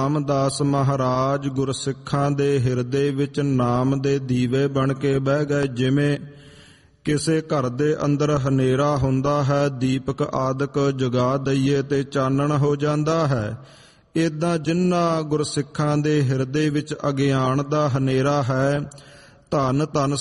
ਰਾਮਦਾਸ ਮਹਾਰਾਜ ਗੁਰਸਿੱਖਾਂ ਦੇ ਹਿਰਦੇ ਵਿੱਚ ਨਾਮ ਦੇ ਦੀਵੇ ਬਣ ਕੇ ਬਹਿ ਗਏ। ਜਿਵੇਂ ਕਿਸੇ ਘਰ ਦੇ ਅੰਦਰ ਹਨੇਰਾ ਹੁੰਦਾ ਹੈ, ਦੀਪਕ ਆਦਿਕ ਜਗਾ ਦਈਏ ਤੇ ਚਾਨਣ ਹੋ ਜਾਂਦਾ ਹੈ, ਏਦਾਂ ਜਿਨ੍ਹਾਂ ਗੁਰਸਿੱਖਾਂ ਦੇ ਹਿਰਦੇ ਵਿੱਚ ਅਗਿਆਨ ਦਾ ਹਨੇਰਾ ਹੈ, ਧੰਨ ਧੰਨ